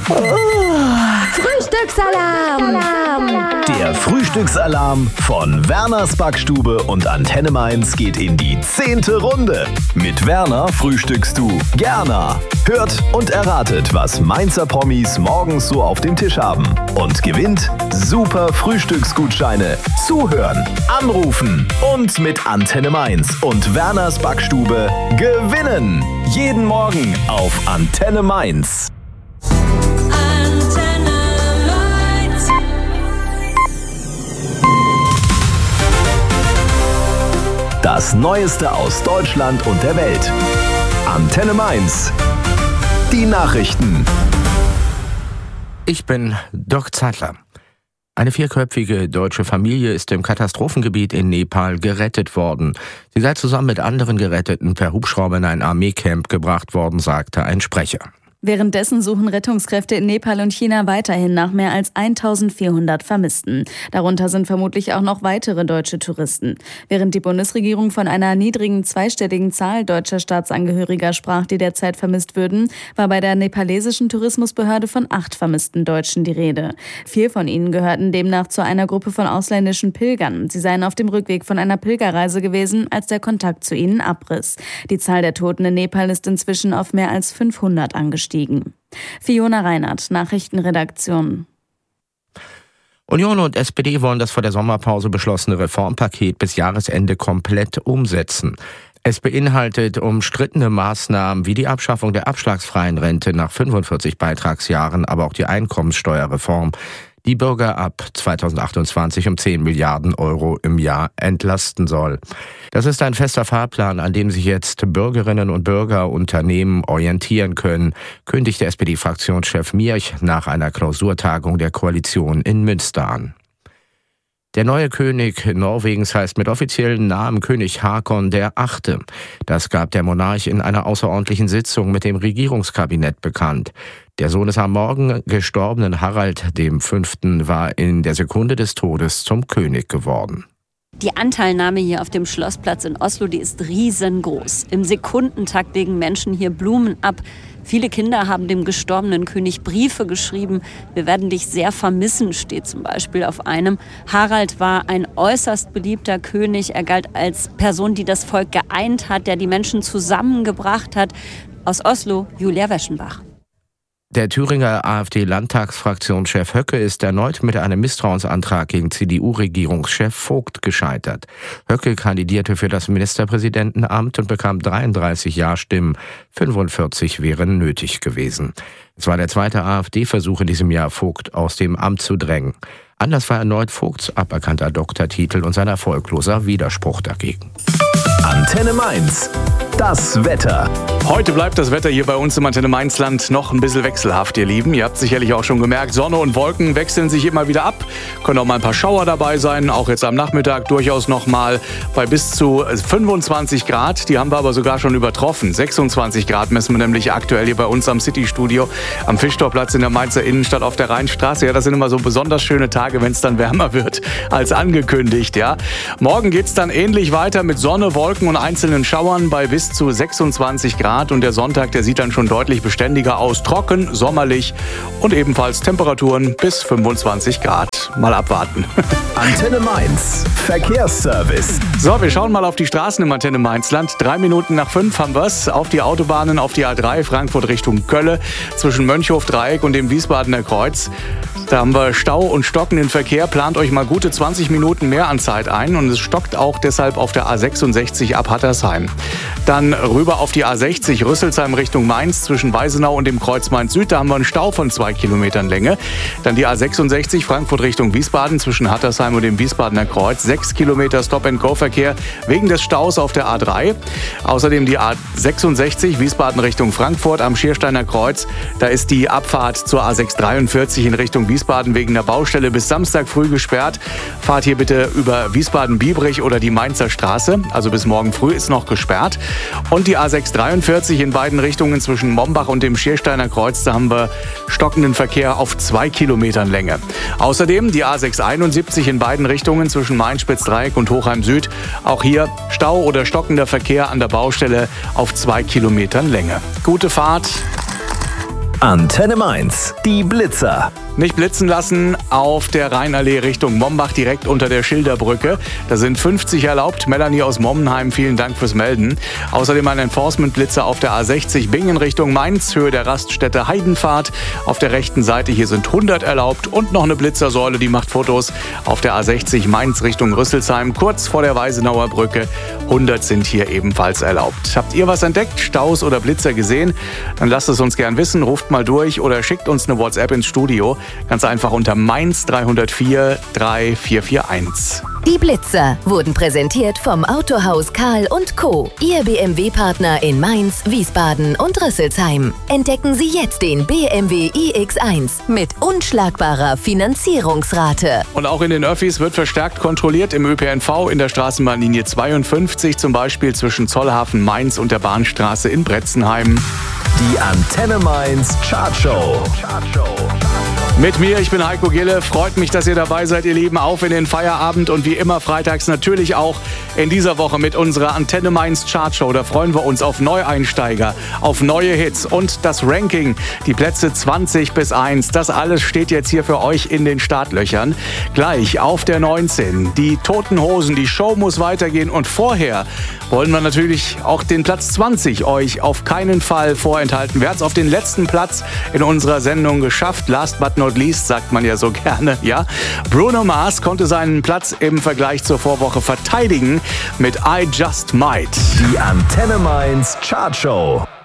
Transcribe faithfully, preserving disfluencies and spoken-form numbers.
Frühstücksalarm! Der Frühstücksalarm von Werners Backstube und Antenne Mainz geht in die zehnte Runde. Mit Werner frühstückst du gerne. Hört und erratet, was Mainzer Promis morgens so auf dem Tisch haben. Und gewinnt super Frühstücksgutscheine. Zuhören, anrufen und mit Antenne Mainz und Werners Backstube gewinnen. Jeden Morgen auf Antenne Mainz. Das Neueste aus Deutschland und der Welt. Antenne Mainz. Die Nachrichten. Ich bin Dirk Zeitler. Eine vierköpfige deutsche Familie ist im Katastrophengebiet in Nepal gerettet worden. Sie sei zusammen mit anderen Geretteten per Hubschrauber in ein Armeecamp gebracht worden, sagte ein Sprecher. Währenddessen suchen Rettungskräfte in Nepal und China weiterhin nach mehr als eintausendvierhundert Vermissten. Darunter sind vermutlich auch noch weitere deutsche Touristen. Während die Bundesregierung von einer niedrigen zweistelligen Zahl deutscher Staatsangehöriger sprach, die derzeit vermisst würden, war bei der nepalesischen Tourismusbehörde von acht vermissten Deutschen die Rede. Vier von ihnen gehörten demnach zu einer Gruppe von ausländischen Pilgern. Sie seien auf dem Rückweg von einer Pilgerreise gewesen, als der Kontakt zu ihnen abriss. Die Zahl der Toten in Nepal ist inzwischen auf mehr als fünfhundert angestiegen. Fiona Reinhardt, Nachrichtenredaktion. Union und S P D wollen das vor der Sommerpause beschlossene Reformpaket bis Jahresende komplett umsetzen. Es beinhaltet umstrittene Maßnahmen wie die Abschaffung der abschlagsfreien Rente nach fünfundvierzig Beitragsjahren, aber auch die Einkommenssteuerreform, die Bürger ab zweitausendachtundzwanzig um zehn Milliarden Euro im Jahr entlasten soll. Das ist ein fester Fahrplan, an dem sich jetzt Bürgerinnen und Bürger, Unternehmen orientieren können, kündigte S P D-Fraktionschef Mierch nach einer Klausurtagung der Koalition in Münster an. Der neue König Norwegens heißt mit offiziellen Namen König Haakon der Achte. Das gab der Monarch in einer außerordentlichen Sitzung mit dem Regierungskabinett bekannt. Der Sohn des am Morgen gestorbenen Harald dem Fünften war in der Sekunde des Todes zum König geworden. Die Anteilnahme hier auf dem Schlossplatz in Oslo, die ist riesengroß. Im Sekundentakt legen Menschen hier Blumen ab. Viele Kinder haben dem gestorbenen König Briefe geschrieben. Wir werden dich sehr vermissen, steht zum Beispiel auf einem. Harald war ein äußerst beliebter König. Er galt als Person, die das Volk geeint hat, der die Menschen zusammengebracht hat. Aus Oslo, Julia Weschenbach. Der Thüringer AfD-Landtagsfraktionschef Höcke ist erneut mit einem Misstrauensantrag gegen C D U-Regierungschef Vogt gescheitert. Höcke kandidierte für das Ministerpräsidentenamt und bekam dreiunddreißig Ja-Stimmen, fünfundvierzig wären nötig gewesen. Es war der zweite AfD-Versuch in diesem Jahr, Vogt aus dem Amt zu drängen. Anders war erneut Vogts aberkannter Doktortitel und sein erfolgloser Widerspruch dagegen. Antenne Mainz. Das Wetter. Heute bleibt das Wetter hier bei uns im Antenne Mainzland noch ein bisschen wechselhaft, ihr Lieben. Ihr habt sicherlich auch schon gemerkt, Sonne und Wolken wechseln sich immer wieder ab. Können auch mal ein paar Schauer dabei sein, auch jetzt am Nachmittag durchaus noch mal bei bis zu fünfundzwanzig Grad. Die haben wir aber sogar schon übertroffen. sechsundzwanzig Grad messen wir nämlich aktuell hier bei uns am City-Studio, am Fischtorplatz in der Mainzer Innenstadt auf der Rheinstraße. Ja, das sind immer so besonders schöne Tage, wenn es dann wärmer wird als angekündigt. Ja. Morgen geht es dann ähnlich weiter mit Sonne, Wolken und einzelnen Schauern bei bis zu sechsundzwanzig Grad. Und der Sonntag, der sieht dann schon deutlich beständiger aus. Trocken, sommerlich und ebenfalls Temperaturen bis fünfundzwanzig Grad. Mal abwarten. Antenne Mainz. Verkehrsservice. So, wir schauen mal auf die Straßen im Antenne Mainzland. Drei Minuten nach fünf haben wir's. Auf die Autobahnen, auf die A drei, Frankfurt Richtung Kölle, zwischen Mönchhof-Dreieck und dem Wiesbadener Kreuz. Da haben wir Stau und stockenden Verkehr. Plant euch mal gute zwanzig Minuten mehr an Zeit ein. Und es stockt auch deshalb auf der A sechsundsechzig ab Hattersheim. Dann rüber auf die A sechzig, Rüsselsheim Richtung Mainz, zwischen Weisenau und dem Kreuz Mainz-Süd. Da haben wir einen Stau von zwei Kilometern Länge. Dann die A sechsundsechzig, Frankfurt Richtung Wiesbaden, zwischen Hattersheim und dem Wiesbadener Kreuz. Sechs Kilometer Stop-and-Go-Verkehr wegen des Staus auf der A drei. Außerdem die A sechsundsechzig, Wiesbaden Richtung Frankfurt am Schiersteiner Kreuz. Da ist die Abfahrt zur A sechshundertdreiundvierzig in Richtung Wiesbaden wegen der Baustelle bis Samstag früh gesperrt. Fahrt hier bitte über Wiesbaden-Biebrich oder die Mainzer Straße. Also bis morgen früh ist noch gesperrt. Und die A sechshundertdreiundvierzig in beiden Richtungen zwischen Mombach und dem Schiersteiner Kreuz. Da haben wir stockenden Verkehr auf zwei Kilometern Länge. Außerdem die A sechshunderteinundsiebzig in beiden Richtungen zwischen Main-Spitz-Dreieck und Hochheim Süd. Auch hier Stau oder stockender Verkehr an der Baustelle auf zwei Kilometern Länge. Gute Fahrt. Antenne Mainz, die Blitzer. Nicht blitzen lassen auf der Rheinallee Richtung Mombach, direkt unter der Schilderbrücke. Da sind fünfzig erlaubt. Melanie aus Mommenheim, vielen Dank fürs Melden. Außerdem ein Enforcement-Blitzer auf der A sechzig Bingen Richtung Mainz, Höhe der Raststätte Heidenfahrt. Auf der rechten Seite hier sind hundert erlaubt. Und noch eine Blitzersäule, die macht Fotos auf der A sechzig Mainz Richtung Rüsselsheim, kurz vor der Weisenauer Brücke. hundert sind hier ebenfalls erlaubt. Habt ihr was entdeckt, Staus oder Blitzer gesehen? Dann lasst es uns gern wissen, ruft mal durch oder schickt uns eine WhatsApp ins Studio. Ganz einfach unter Mainz drei null vier drei vier vier eins. Die Blitzer wurden präsentiert vom Autohaus Karl und Co., Ihr B M W-Partner in Mainz, Wiesbaden und Rüsselsheim. Entdecken Sie jetzt den B M W i X eins mit unschlagbarer Finanzierungsrate. Und auch in den Öffis wird verstärkt kontrolliert. Im Ö P N V in der Straßenbahnlinie zweiundfünfzig, zum Beispiel zwischen Zollhafen Mainz und der Bahnstraße in Bretzenheim. Die Antenne Mainz Chartshow. Mit mir, ich bin Heiko Gille. Freut mich, dass ihr dabei seid, ihr Lieben. Auf in den Feierabend und wie immer freitags natürlich auch in dieser Woche mit unserer Antenne Mainz Chartshow. Da freuen wir uns auf Neueinsteiger, auf neue Hits und das Ranking, die Plätze zwanzig bis eins. Das alles steht jetzt hier für euch in den Startlöchern. Gleich auf der neunzehn, die Toten Hosen, die Show muss weitergehen. Und vorher wollen wir natürlich auch den Platz zwanzig euch auf keinen Fall vorenthalten. Wer hat es auf den letzten Platz in unserer Sendung geschafft? Last but not least, sagt man ja so gerne, ja. Bruno Mars konnte seinen Platz im Vergleich zur Vorwoche verteidigen mit I Just Might. Die Antenne Mainz Chartshow.